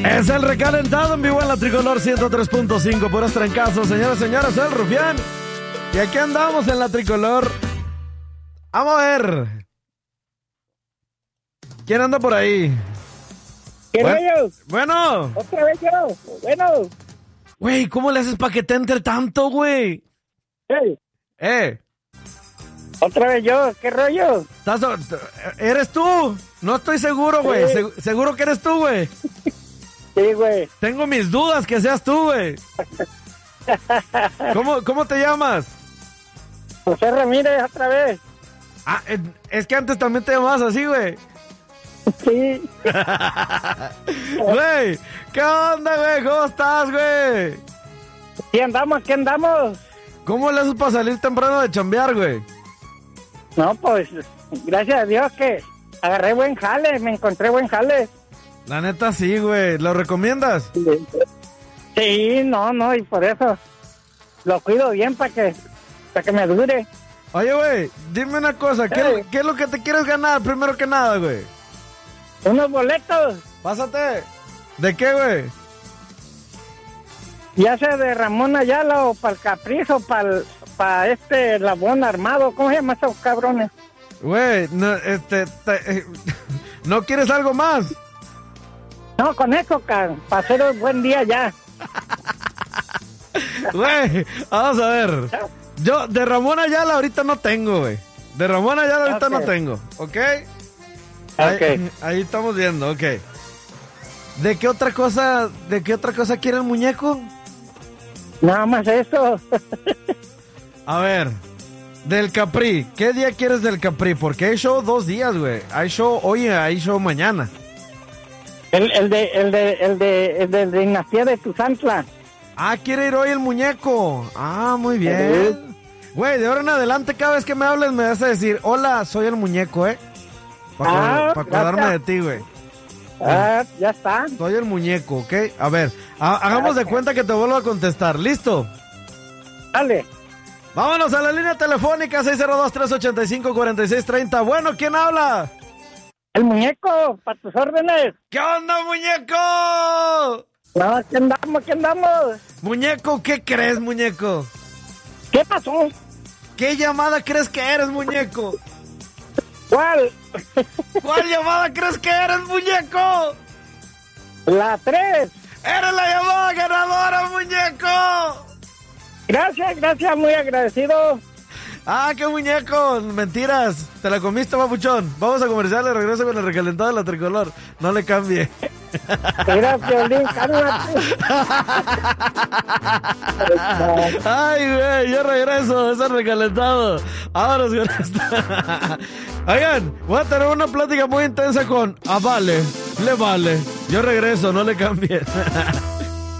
Es el recalentado en vivo en la Tricolor 103.5, puros trancazos, señoras y señores, soy el Rufián. Y aquí andamos en la Tricolor. Vamos a ver. ¿Quién anda por ahí? ¿Qué rollo? Bueno. Otra vez yo. Bueno. Güey, ¿cómo le haces para que te entre tanto, güey? Hey. Otra vez yo. ¿Qué rollo? ¿Eres tú? No estoy seguro, güey. Sí. ¿Seguro que eres tú, güey? Sí, güey. Tengo mis dudas que seas tú, güey. ¿Cómo te llamas? José Ramírez, otra vez. Ah, es que antes también te llamabas así, güey. Sí. Güey, ¿qué onda, güey? ¿Cómo estás, güey? ¿Qué andamos? ¿Qué andamos? ¿Cómo le haces para salir temprano de chambear, güey? No, pues, gracias a Dios que agarré buen jale, me encontré buen jale. La neta sí, güey. ¿Lo recomiendas? Sí, no, y por eso lo cuido bien para que me dure. Oye, güey, dime una cosa. ¿Qué es lo que te quieres ganar primero que nada, güey? Unos boletos. Pásate. ¿De qué, güey? Ya sea de Ramón Ayala o para el Caprizo, para Labón Armado. ¿Cómo se llama esos cabrones? Güey, no, ¿no quieres algo más? No, con eso, para hacer un buen día ya. Güey, vamos a ver. Yo de Ramón Ayala ahorita no tengo, güey. De Ramón Ayala ahorita no tengo, ¿ok? Ahí estamos viendo, ok. ¿De qué otra cosa quiere el muñeco? Nada más eso. A ver, del Capri. ¿Qué día quieres del Capri? Porque hay show 2 días, güey. Hay show hoy y hay show mañana. El de Dinastía de Tuzantla. Ah, quiere ir hoy el muñeco. Ah, muy bien. Güey, de ahora en adelante cada vez que me hables me vas a decir, hola, soy el muñeco, Para acordarme de ti, güey. Ah, ya está. Soy el muñeco, ¿ok? A ver, hagamos de cuenta que te vuelvo a contestar. ¿Listo? Dale. Vámonos a la línea telefónica 602-385-4630. Bueno, ¿quién habla? El muñeco, para tus órdenes. ¿Qué onda, muñeco? No, ¿qué andamos? Muñeco, ¿qué crees, muñeco? ¿Qué pasó? ¿Qué llamada crees que eres, muñeco? ¿Cuál? ¿Cuál llamada crees que eres, muñeco? La 3. ¡Eres la llamada ganadora, muñeco! Gracias, muy agradecido. Ah, qué muñeco, mentiras. Te la comiste, papuchón. Vamos a comercial y regreso con el recalentado de la Tricolor. No le cambie. Mira, Piolín, cálmate. Ay, güey, yo regreso, es el recalentado. Vámonos con esto. Oigan, voy a tener una plática muy intensa con Vale, le vale. Yo regreso, no le cambie.